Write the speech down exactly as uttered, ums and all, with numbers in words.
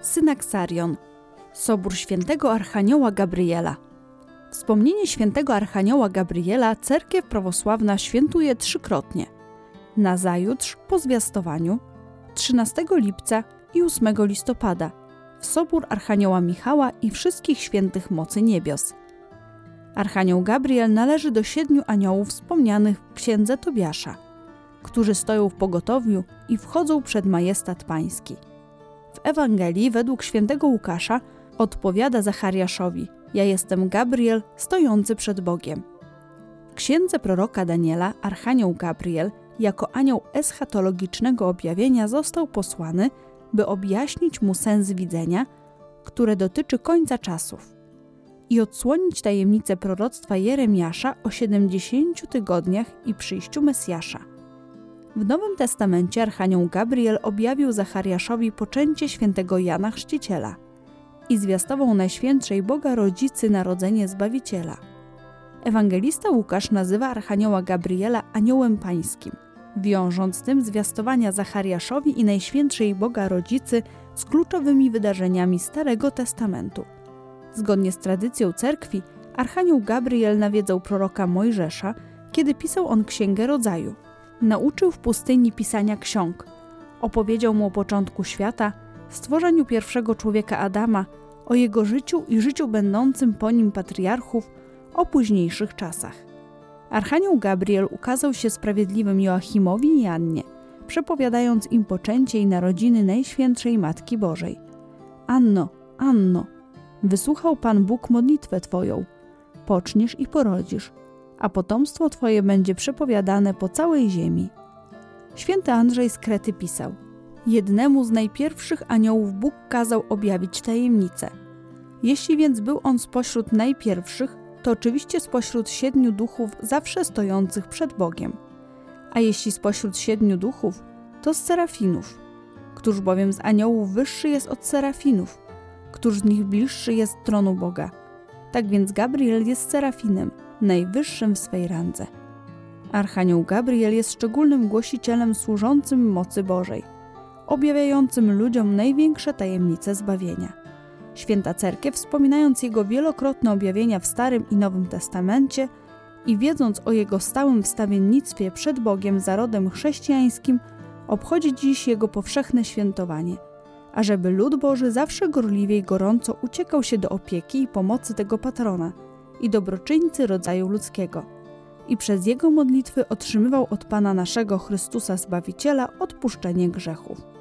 Synaksarion. Sobór świętego Archanioła Gabriela. Wspomnienie świętego Archanioła Gabriela cerkiew prawosławna świętuje trzykrotnie. Nazajutrz po zwiastowaniu, trzynastego lipca i ósmego listopada w Sobór Archanioła Michała i wszystkich świętych mocy niebios. Archanioł Gabriel należy do siedmiu aniołów wspomnianych w księdze Tobiasza, którzy stoją w pogotowiu i wchodzą przed majestat pański. W Ewangelii według świętego Łukasza odpowiada Zachariaszowi: ja jestem Gabriel stojący przed Bogiem. W księdze proroka Daniela Archanioł Gabriel jako anioł eschatologicznego objawienia został posłany, by objaśnić mu sens widzenia, które dotyczy końca czasów, i odsłonić tajemnicę proroctwa Jeremiasza o siedemdziesięciu tygodniach i przyjściu Mesjasza. W Nowym Testamencie Archanioł Gabriel objawił Zachariaszowi poczęcie świętego Jana Chrzciciela i zwiastował Najświętszej Boga Rodzicy narodzenie Zbawiciela. Ewangelista Łukasz nazywa Archanioła Gabriela aniołem pańskim, wiążąc tym zwiastowania Zachariaszowi i Najświętszej Boga Rodzicy z kluczowymi wydarzeniami Starego Testamentu. Zgodnie z tradycją cerkwi, Archanioł Gabriel nawiedzał proroka Mojżesza, kiedy pisał on Księgę Rodzaju. Nauczył w pustyni pisania ksiąg, opowiedział mu o początku świata, stworzeniu pierwszego człowieka Adama, o jego życiu i życiu będącym po nim patriarchów, o późniejszych czasach. Archanioł Gabriel ukazał się sprawiedliwym Joachimowi i Annie, przepowiadając im poczęcie i narodziny Najświętszej Matki Bożej. Anno, Anno, wysłuchał Pan Bóg modlitwę Twoją, poczniesz i porodzisz, a potomstwo Twoje będzie przepowiadane po całej ziemi. Święty Andrzej z Krety pisał: jednemu z najpierwszych aniołów Bóg kazał objawić tajemnicę. Jeśli więc był on spośród najpierwszych, to oczywiście spośród siedmiu duchów zawsze stojących przed Bogiem. A jeśli spośród siedmiu duchów, to z serafinów. Któż bowiem z aniołów wyższy jest od serafinów? Któż z nich bliższy jest tronu Boga? Tak więc Gabriel jest serafinem, najwyższym w swej randze. Archanioł Gabriel jest szczególnym głosicielem służącym mocy Bożej, objawiającym ludziom największe tajemnice zbawienia. Święta Cerkiew, wspominając jego wielokrotne objawienia w Starym i Nowym Testamencie i wiedząc o jego stałym wstawiennictwie przed Bogiem za rodem chrześcijańskim, obchodzi dziś jego powszechne świętowanie, ażeby lud Boży zawsze gorliwie i gorąco uciekał się do opieki i pomocy tego patrona i dobroczyńcy rodzaju ludzkiego i przez jego modlitwy otrzymywał od Pana naszego Chrystusa Zbawiciela odpuszczenie grzechów.